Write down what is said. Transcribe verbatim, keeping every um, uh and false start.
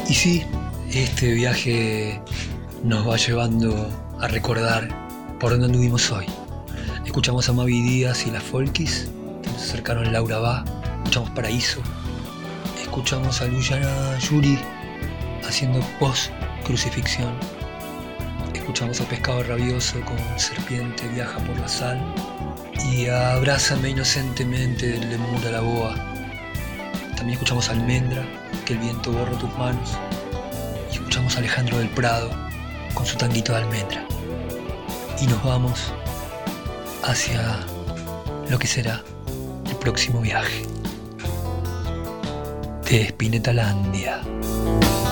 Y sí, este viaje nos va llevando a recordar por dónde anduvimos hoy. Escuchamos a Mavi Díaz y las Folkis, nos acercaron Laura Va, escuchamos Paraíso, escuchamos a Luciana Yuri haciendo post-crucifixión, escuchamos a Pescado Rabioso con Serpiente Viaja por la Sal y a Abrázame Inocentemente del Lemur a la Boa. También escuchamos a Almendra, Que el viento borra tus manos, y escuchamos a Alejandro del Prado con su tanguito de almendra. Y nos vamos hacia lo que será el próximo viaje de Spinetalandia.